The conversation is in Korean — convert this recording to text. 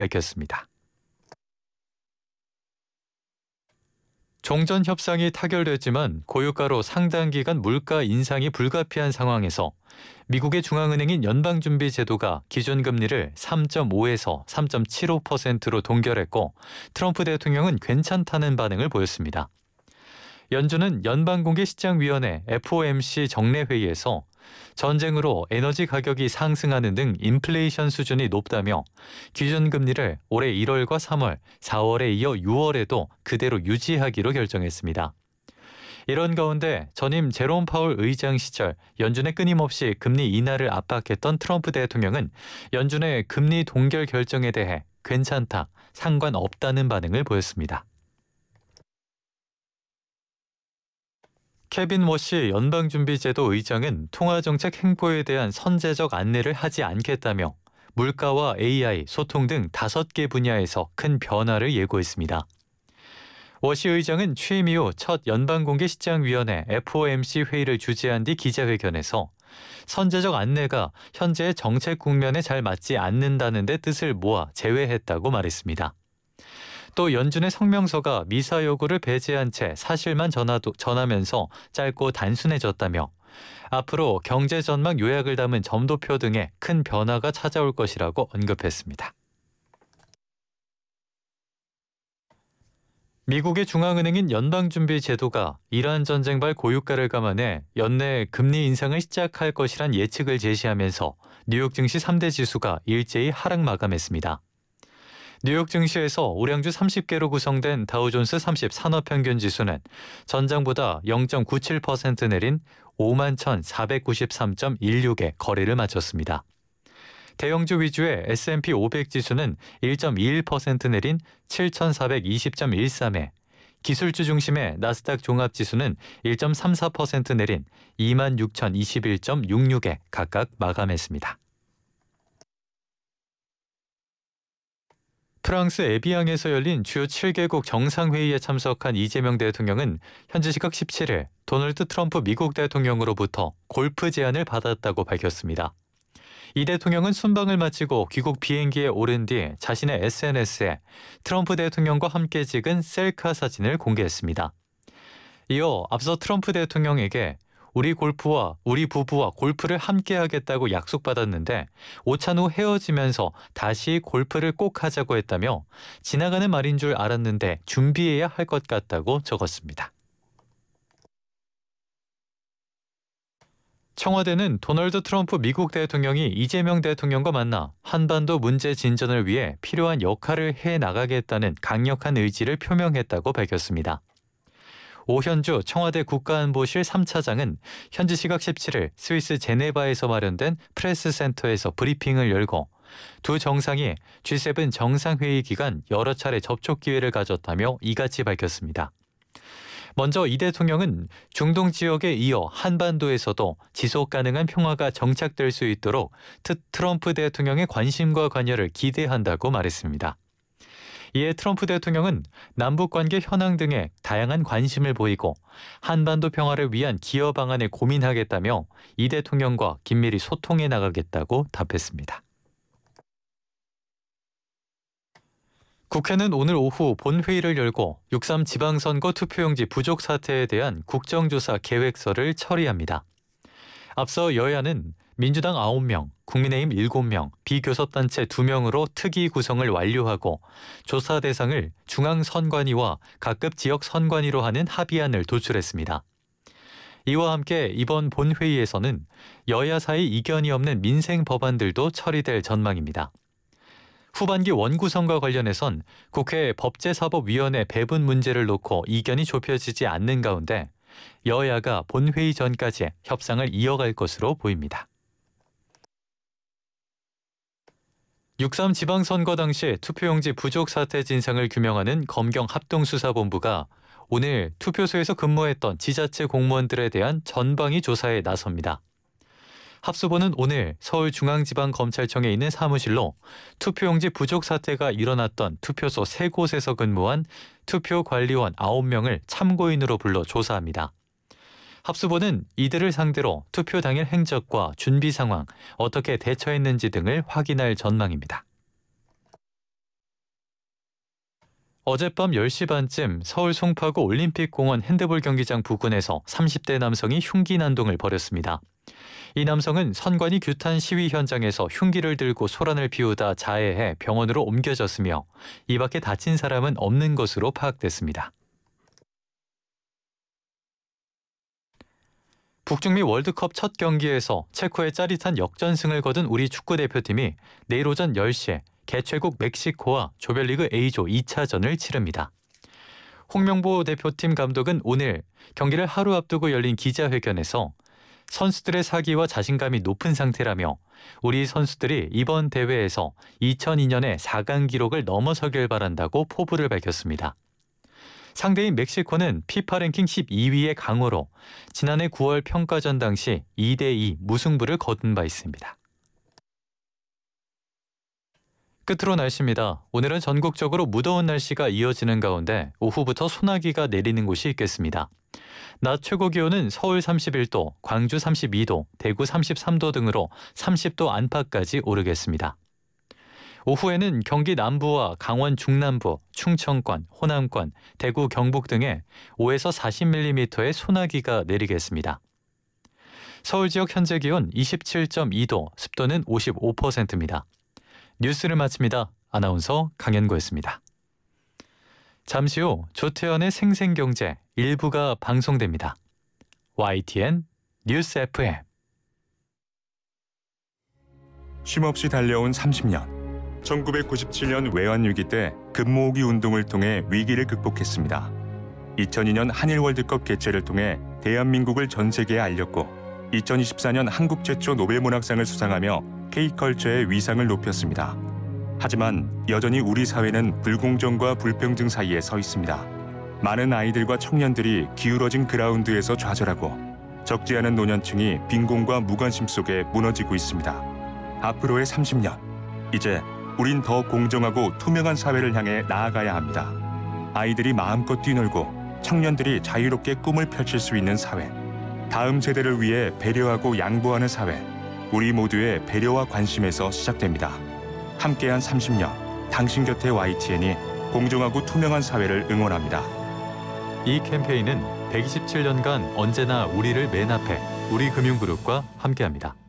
밝혔습니다. 종전 협상이 타결됐지만 고유가로 상당 기간 물가 인상이 불가피한 상황에서 미국의 중앙은행인 연방준비제도가 기준금리를 3.5에서 3.75%로 동결했고 트럼프 대통령은 괜찮다는 반응을 보였습니다. 연준은 연방공개시장위원회 FOMC 정례회의에서 전쟁으로 에너지 가격이 상승하는 등 인플레이션 수준이 높다며 기준금리를 올해 1월과 3월, 4월에 이어 6월에도 그대로 유지하기로 결정했습니다. 이런 가운데 전임 제롬 파월 의장 시절 연준의 끊임없이 금리 인하를 압박했던 트럼프 대통령은 연준의 금리 동결 결정에 대해 괜찮다, 상관없다는 반응을 보였습니다. 케빈 워시 연방준비제도 의장은 통화정책 행보에 대한 선제적 안내를 하지 않겠다며 물가와 AI, 소통 등 5개 분야에서 큰 변화를 예고했습니다. 워시 의장은 취임 이후 첫 연방공개시장위원회 FOMC 회의를 주재한 뒤 기자회견에서 선제적 안내가 현재의 정책 국면에 잘 맞지 않는다는 데 뜻을 모아 제외했다고 말했습니다. 또 연준의 성명서가 미사 여구를 배제한 채 사실만 전하면서 짧고 단순해졌다며 앞으로 경제 전망 요약을 담은 점도표 등에 큰 변화가 찾아올 것이라고 언급했습니다. 미국의 중앙은행인 연방준비제도가 이란 전쟁발 고유가를 감안해 연내 금리 인상을 시작할 것이란 예측을 제시하면서 뉴욕 증시 3대 지수가 일제히 하락 마감했습니다. 뉴욕 증시에서 우량주 30개로 구성된 다우존스 30 산업평균 지수는 전장보다 0.97% 내린 51,493.16에 거래를 마쳤습니다. 대형주 위주의 S&P 500 지수는 1.21% 내린 7,420.13에 기술주 중심의 나스닥 종합지수는 1.34% 내린 26,021.66에 각각 마감했습니다. 프랑스 에비앙에서 열린 주요 7개국 정상회의에 참석한 이재명 대통령은 현지 시각 17일 도널드 트럼프 미국 대통령으로부터 골프 제안을 받았다고 밝혔습니다. 이 대통령은 순방을 마치고 귀국 비행기에 오른 뒤 자신의 SNS에 트럼프 대통령과 함께 찍은 셀카 사진을 공개했습니다. 이어 앞서 트럼프 대통령에게 우리 부부와 골프를 함께 하겠다고 약속받았는데 오찬 후 헤어지면서 다시 골프를 꼭 하자고 했다며 지나가는 말인 줄 알았는데 준비해야 할 것 같다고 적었습니다. 청와대는 도널드 트럼프 미국 대통령이 이재명 대통령과 만나 한반도 문제 진전을 위해 필요한 역할을 해나가겠다는 강력한 의지를 표명했다고 밝혔습니다. 오현주 청와대 국가안보실 3차장은 현지 시각 17일 스위스 제네바에서 마련된 프레스센터에서 브리핑을 열고 두 정상이 G7 정상회의 기간 여러 차례 접촉 기회를 가졌다며 이같이 밝혔습니다. 먼저 이 대통령은 중동 지역에 이어 한반도에서도 지속 가능한 평화가 정착될 수 있도록 트럼프 대통령의 관심과 관여를 기대한다고 말했습니다. 이에 트럼프 대통령은 남북관계 현황 등에 다양한 관심을 보이고 한반도 평화를 위한 기여 방안을 고민하겠다며 이 대통령과 긴밀히 소통해 나가겠다고 답했습니다. 국회는 오늘 오후 본회의를 열고 6.3 지방선거 투표용지 부족 사태에 대한 국정조사 계획서를 처리합니다. 앞서 여야는 민주당 9명, 국민의힘 7명, 비교섭단체 2명으로 특위 구성을 완료하고 조사 대상을 중앙선관위와 각급 지역선관위로 하는 합의안을 도출했습니다. 이와 함께 이번 본회의에서는 여야 사이 이견이 없는 민생 법안들도 처리될 전망입니다. 후반기 원구성과 관련해선 국회 법제사법위원회 배분 문제를 놓고 이견이 좁혀지지 않는 가운데 여야가 본회의 전까지 협상을 이어갈 것으로 보입니다. 6.3 지방선거 당시 투표용지 부족 사태 진상을 규명하는 검경 합동수사본부가 오늘 투표소에서 근무했던 지자체 공무원들에 대한 전방위 조사에 나섭니다. 합수본은 오늘 서울중앙지방검찰청에 있는 사무실로 투표용지 부족 사태가 일어났던 투표소 3곳에서 근무한 투표관리원 9명을 참고인으로 불러 조사합니다. 합수본은 이들을 상대로 투표 당일 행적과 준비 상황, 어떻게 대처했는지 등을 확인할 전망입니다. 어젯밤 10시 반쯤 서울 송파구 올림픽공원 핸드볼 경기장 부근에서 30대 남성이 흉기 난동을 벌였습니다. 이 남성은 선관위 규탄 시위 현장에서 흉기를 들고 소란을 피우다 자해해 병원으로 옮겨졌으며 이 밖에 다친 사람은 없는 것으로 파악됐습니다. 북중미 월드컵 첫 경기에서 체코의 짜릿한 역전승을 거둔 우리 축구대표팀이 내일 오전 10시에 개최국 멕시코와 조별리그 A조 2차전을 치릅니다. 홍명보 대표팀 감독은 오늘 경기를 하루 앞두고 열린 기자회견에서 선수들의 사기와 자신감이 높은 상태라며 우리 선수들이 이번 대회에서 2002년의 4강 기록을 넘어서길 바란다고 포부를 밝혔습니다. 상대인 멕시코는 피파 랭킹 12위의 강호로 지난해 9월 평가전 당시 2대2 무승부를 거둔 바 있습니다. 끝으로 날씨입니다. 오늘은 전국적으로 무더운 날씨가 이어지는 가운데 오후부터 소나기가 내리는 곳이 있겠습니다. 낮 최고 기온은 서울 31도, 광주 32도, 대구 33도 등으로 30도 안팎까지 오르겠습니다. 오후에는 경기 남부와 강원 중남부, 충청권, 호남권, 대구 경북 등에 5에서 40mm의 소나기가 내리겠습니다. 서울 지역 현재 기온 27.2도, 습도는 55%입니다. 뉴스를 마칩니다. 아나운서 강현구였습니다. 잠시 후 조태현의 생생경제 일부가 방송됩니다. YTN 뉴스 FM. 쉼없이 달려온 30년. 1997년 외환위기 때 금모으기 운동을 통해 위기를 극복했습니다. 2002년 한일 월드컵 개최를 통해 대한민국을 전 세계에 알렸고 2024년 한국 최초 노벨문학상을 수상하며 K컬처의 위상을 높였습니다. 하지만 여전히 우리 사회는 불공정과 불평등 사이에 서 있습니다. 많은 아이들과 청년들이 기울어진 그라운드에서 좌절하고 적지 않은 노년층이 빈곤과 무관심 속에 무너지고 있습니다. 앞으로의 30년, 이제 우린 더 공정하고 투명한 사회를 향해 나아가야 합니다. 아이들이 마음껏 뛰놀고 청년들이 자유롭게 꿈을 펼칠 수 있는 사회, 다음 세대를 위해 배려하고 양보하는 사회, 우리 모두의 배려와 관심에서 시작됩니다. 함께한 30년, 당신 곁에 YTN이 공정하고 투명한 사회를 응원합니다. 이 캠페인은 127년간 언제나 우리를 맨 앞에 우리금융그룹과 함께합니다.